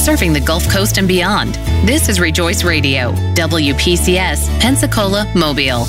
serving the Gulf Coast and beyond. This is Rejoice Radio, WPCS, Pensacola, Mobile.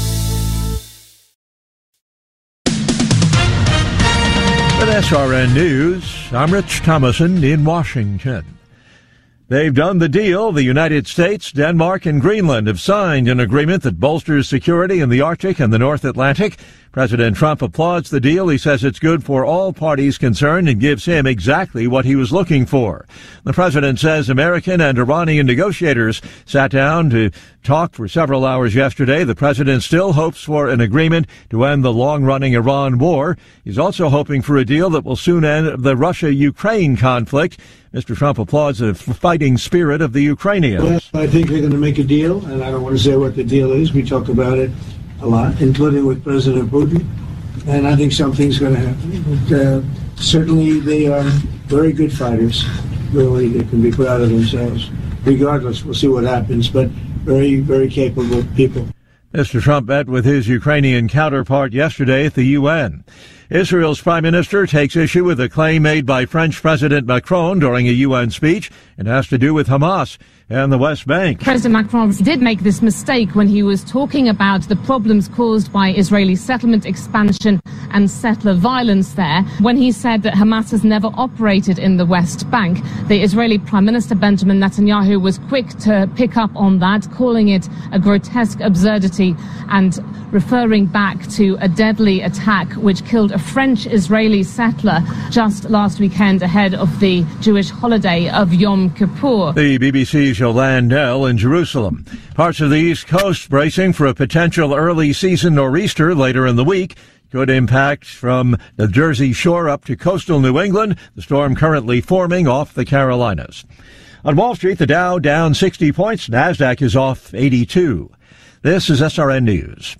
With SRN News, I'm Rich Thomason in Washington. They've done the deal. The United States, Denmark, and Greenland have signed an agreement that bolsters security in the Arctic and the North Atlantic. President Trump applauds the deal. He says it's good for all parties concerned and gives him exactly what he was looking for. The president says American and Iranian negotiators sat down to talk for several hours yesterday. The president still hopes for an agreement to end the long-running Iran war. He's also hoping for a deal that will soon end the Russia-Ukraine conflict. Mr. Trump applauds the fighting spirit of the Ukrainians. Well, I think they're going to make a deal, and I don't want to say what the deal is. We talk about it a lot, including with President Putin, and I think something's going to happen. But, certainly, they are very good fighters. Really, they can be proud of themselves. Regardless, we'll see what happens, but very, very capable people. Mr. Trump met with his Ukrainian counterpart yesterday at the UN. Israel's prime minister takes issue with a claim made by French President Macron during a UN speech. It has to do with Hamas and the West Bank. President Macron did make this mistake when he was talking about the problems caused by Israeli settlement expansion and settler violence there, when he said that Hamas has never operated in the West Bank. The Israeli Prime Minister Benjamin Netanyahu was quick to pick up on that, calling it a grotesque absurdity and referring back to a deadly attack which killed a French-Israeli settler just last weekend ahead of the Jewish holiday of Yom Kippur. The BBC's Yolande Knell in Jerusalem. Parts of the East Coast bracing for a potential early season nor'easter later in the week. Could impact from the Jersey Shore up to coastal New England. The storm currently forming off the Carolinas. On Wall Street, the Dow down 60 points. NASDAQ is off 82. This is SRN News.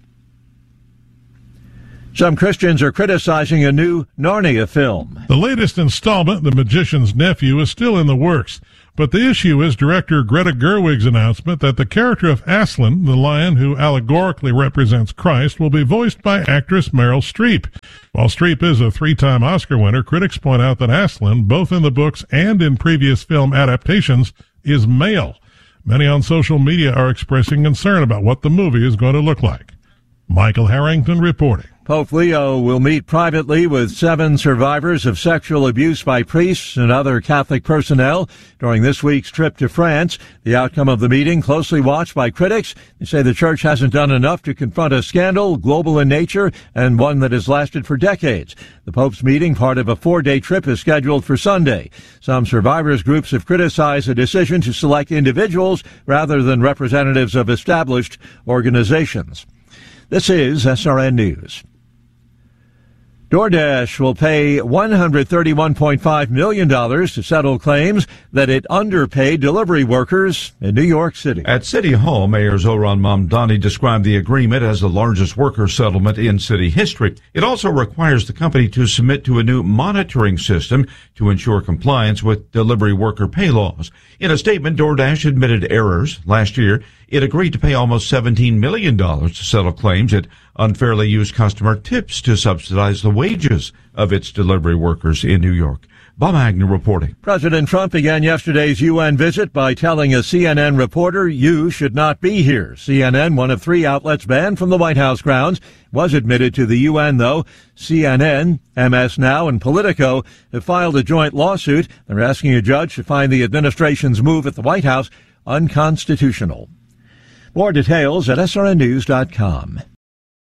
Some Christians are criticizing a new Narnia film. The latest installment, The Magician's Nephew, is still in the works. But the issue is director Greta Gerwig's announcement that the character of Aslan, the lion who allegorically represents Christ, will be voiced by actress Meryl Streep. While Streep is a 3-time Oscar winner, critics point out that Aslan, both in the books and in previous film adaptations, is male. Many on social media are expressing concern about what the movie is going to look like. Michael Harrington reporting. Pope Leo will meet privately with 7 survivors of sexual abuse by priests and other Catholic personnel during this week's trip to France. The outcome of the meeting closely watched by critics. They say the church hasn't done enough to confront a scandal, global in nature, and one that has lasted for decades. The Pope's meeting, part of a 4-day trip, is scheduled for Sunday. Some survivors groups have criticized the decision to select individuals rather than representatives of established organizations. This is SRN News. DoorDash will pay $131.5 million to settle claims that it underpaid delivery workers in New York City. At City Hall, Mayor Zohran Mamdani described the agreement as the largest worker settlement in city history. It also requires the company to submit to a new monitoring system to ensure compliance with delivery worker pay laws. In a statement, DoorDash admitted errors. Last year, it agreed to pay almost $17 million to settle claims it unfairly used customer tips to subsidize the wages of its delivery workers in New York. Bob Agnew reporting. President Trump began yesterday's UN visit by telling a CNN reporter, "You should not be here." CNN, one of 3 outlets banned from the White House grounds, was admitted to the UN, though. CNN, MS Now, and Politico have filed a joint lawsuit. They're asking a judge to find the administration's move at the White House unconstitutional. More details at srnnews.com.